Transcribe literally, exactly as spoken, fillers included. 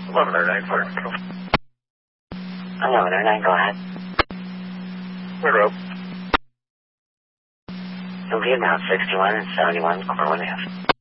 eleven oh nine, fire control. eleven oh nine, go ahead. We're up. It'll be about sixty-one and seventy-one, quarter one half.